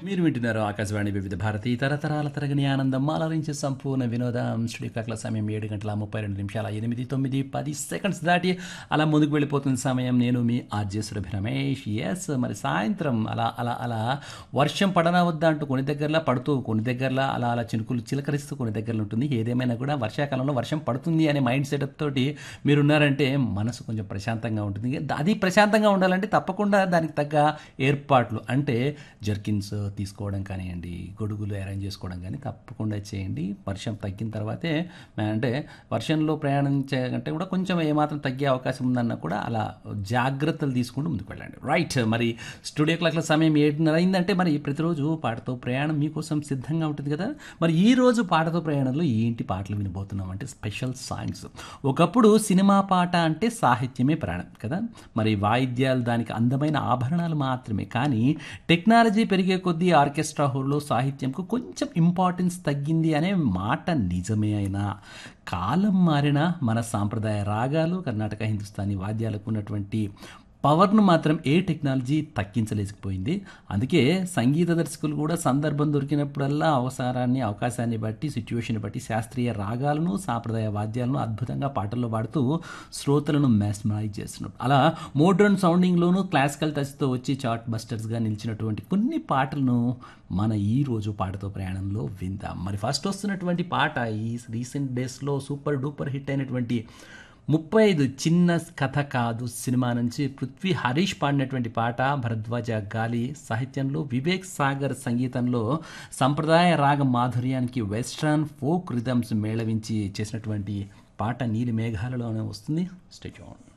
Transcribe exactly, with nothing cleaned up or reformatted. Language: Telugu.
మీరు వింటున్నారు ఆకాశవాణి వివిధ భారతి తరతరాల తరగని ఆనందం అలరించే సంపూర్ణ వినోదం స్టూడియో క్లాక్ల సమయం ఏడు గంటల ముప్పై రెండు నిమిషాల ఎనిమిది తొమ్మిది పది సెకండ్స్ దాటి అలా ముందుకు వెళ్ళిపోతున్న సమయం నేను మీ ఆర్జే సురభి రమేష్ ఎస్ మరి సాయంత్రం అలా అలా అలా వర్షం పడనా వద్దా అంటూ కొన్ని దగ్గరలా పడుతూ కొన్ని దగ్గరలా అలా అలా చినుకులు చిలకరిస్తూ కొన్ని దగ్గరలో ఉంటుంది ఏదేమైనా కూడా వర్షాకాలంలో వర్షం పడుతుంది అనే మైండ్ సెటప్ తోటి మీరున్నారంటే మనసు కొంచెం ప్రశాంతంగా ఉంటుంది అది ప్రశాంతంగా ఉండాలంటే తప్పకుండా దానికి తగ్గ ఏర్పాట్లు అంటే జర్కిన్స్ తీసుకోవడం కానివ్వండి గొడుగులు అరేంజ్ చేసుకోవడం కానీ తప్పకుండా చేయండి వర్షం తగ్గిన తర్వాతే అంటే వర్షంలో ప్రయాణించాలంటే కూడా కొంచెం ఏమాత్రం తగ్గే అవకాశం ఉందన్నా కూడా అలా జాగ్రత్తలు తీసుకుంటూ ముందుకు వెళ్ళండి రైట్ మరి స్టూడియో క్లాక్ల సమయం ఏడున్నర అయిందంటే మరి ప్రతిరోజు పాటతో ప్రయాణం మీకోసం సిద్ధంగా ఉంటుంది కదా మరి ఈ రోజు పాటతో ప్రయాణంలో ఏంటి పాటలు వినబోతున్నాం అంటే స్పెషల్ సాంగ్స్ ఒకప్పుడు సినిమా పాట అంటే సాహిత్యమే ప్రాణం కదా మరి వాయిద్యాలు దానికి అందమైన ఆభరణాలు మాత్రమే కానీ టెక్నాలజీ పెరిగే కొద్దీ ఆర్కెస్ట్రా హోల్లో సాహిత్యంకు కొంచెం ఇంపార్టెన్స్ తగ్గింది అనే మాట నిజమే అయినా కాలం మారిన మన సాంప్రదాయ రాగాలు కర్ణాటక హిందుస్థానీ వాద్యాలకు ఉన్నటువంటి పవర్ను మాత్రం ఏ టెక్నాలజీ తగ్గించలేకపోయింది అందుకే సంగీత దర్శకులు కూడా సందర్భం దొరికినప్పుడల్లా అవసరాన్ని అవకాశాన్ని బట్టి సిచ్యువేషన్ బట్టి శాస్త్రీయ రాగాలను సాంప్రదాయ వాద్యాలను అద్భుతంగా పాటల్లో పాడుతూ శ్రోతలను మెస్మరైజ్ చేస్తున్నారు అలా మోడ్రన్ సౌండింగ్లోనూ క్లాసికల్ టచ్తో వచ్చి చార్ట్ బస్టర్స్గా నిలిచినటువంటి కొన్ని పాటలను మన ఈ రోజు పాటతో ప్రయాణంలో విందాం మరి ఫస్ట్ వస్తున్నటువంటి పాట ఈ రీసెంట్ డేస్లో సూపర్ డూపర్ హిట్ అయినటువంటి ముప్పై ఐదు చిన్న కథ కాదు సినిమా నుంచి పృథ్వీ హరీష్ పాడినటువంటి పాట భరద్వాజ గాలి సాహిత్యంలో వివేక్ సాగర్ సంగీతంలో సంప్రదాయ రాగ మాధుర్యానికి వెస్ట్రన్ ఫోక్ రిథమ్స్ మేళవించి చేసినటువంటి పాట నీలి మేఘాలలోనే వస్తుంది స్టే ట్యూన్డ్